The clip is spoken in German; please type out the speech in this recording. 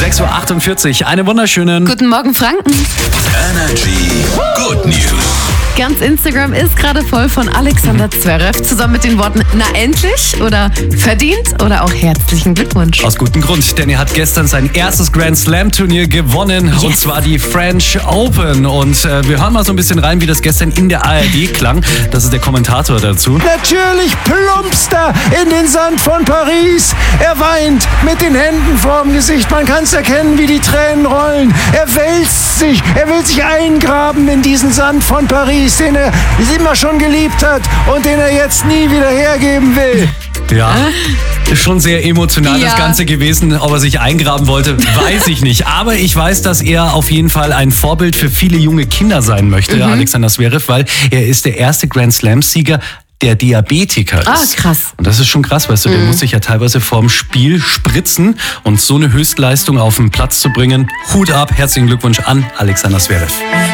6:48 Uhr, einen wunderschönen Guten Morgen, Franken. Energy Good News. Ganz Instagram ist gerade voll von Alexander Zverev zusammen mit den Worten "Na endlich" oder "verdient" oder auch "herzlichen Glückwunsch". Aus gutem Grund, denn er hat gestern sein erstes Grand Slam Turnier gewonnen, und zwar die French Open. Und wir hören mal so ein bisschen rein, wie das gestern in der ARD klang. Das ist der Kommentator dazu. Natürlich plumpst er in den Sand von Paris. Er weint mit den Händen vorm Gesicht. Man kann es erkennen, wie die Tränen rollen. Er wälzt sich. Er will sich eingraben in diesen Sand von Paris, den er immer schon geliebt hat und den er jetzt nie wieder hergeben will. Ja, ist schon sehr emotional Ja. das Ganze gewesen. Ob er sich eingraben wollte, weiß ich nicht. Aber ich weiß, dass er auf jeden Fall ein Vorbild für viele junge Kinder sein möchte, Alexander Zverev, weil er ist der erste Grand Slam-Sieger, der Diabetiker ist. Ah, krass. Und das ist schon krass, weißt du, der muss sich ja teilweise vorm Spiel spritzen, und so eine Höchstleistung auf den Platz zu bringen. Hut ab, herzlichen Glückwunsch an Alexander Zverev.